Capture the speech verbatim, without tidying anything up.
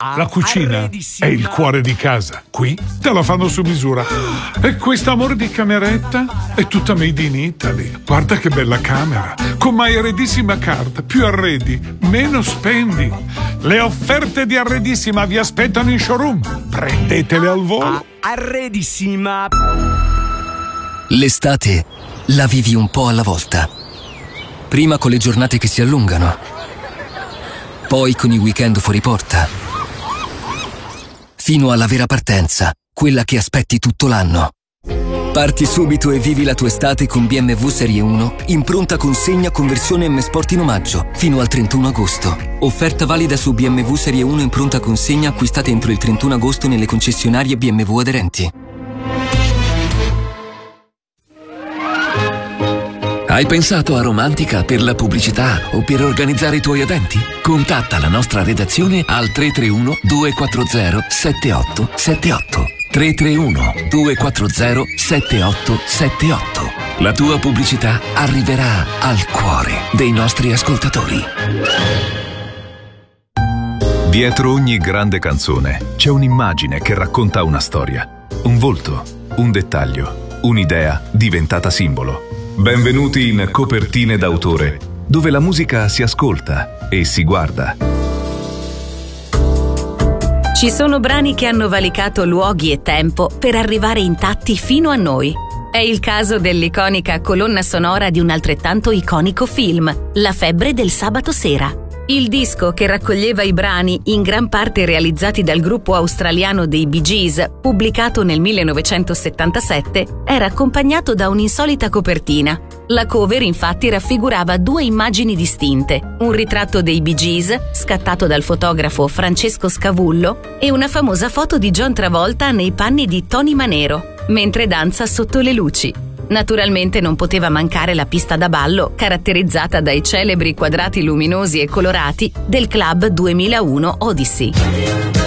La cucina è il cuore di casa. Qui te la fanno su misura. E quest'amore di cameretta è tutta made in Italy. Guarda che bella camera. Con My Arredissima Card. Più arredi, meno spendi. Le offerte di Arredissima vi aspettano in showroom. Prendetele al volo. Arredissima. L'estate la vivi un po' alla volta. Prima con le giornate che si allungano. Poi con i weekend fuori porta. Fino alla vera partenza, quella che aspetti tutto l'anno. Parti subito e vivi la tua estate con B M W Serie uno in pronta consegna con versione M Sport in omaggio fino al trentuno agosto. Offerta valida su B M W Serie uno in pronta consegna acquistate entro il trentuno agosto nelle concessionarie B M W aderenti. Hai pensato a Romantica per la pubblicità o per organizzare i tuoi eventi? Contatta la nostra redazione al tre tre uno due quattro zero sette otto sette otto. tre tre uno due quattro zero sette otto sette otto. La tua pubblicità arriverà al cuore dei nostri ascoltatori. Dietro ogni grande canzone c'è un'immagine che racconta una storia, un volto, un dettaglio, un'idea diventata simbolo. Benvenuti in Copertine d'autore, dove la musica si ascolta e si guarda. Ci sono brani che hanno valicato luoghi e tempo per arrivare intatti fino a noi. È il caso dell'iconica colonna sonora di un altrettanto iconico film, La febbre del sabato sera. Il disco, che raccoglieva i brani in gran parte realizzati dal gruppo australiano dei Bee Gees, pubblicato nel millenovecentosettantasette, era accompagnato da un'insolita copertina. La cover infatti raffigurava due immagini distinte, un ritratto dei Bee Gees, scattato dal fotografo Francesco Scavullo, e una famosa foto di John Travolta nei panni di Tony Manero, mentre danza sotto le luci. Naturalmente non poteva mancare la pista da ballo, caratterizzata dai celebri quadrati luminosi e colorati del Club duemilauno Odyssey.